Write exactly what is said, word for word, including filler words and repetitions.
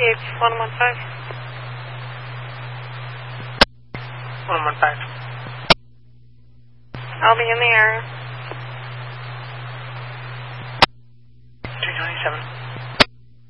It's one one five. one one five. I'll be in the area. two twenty-seven.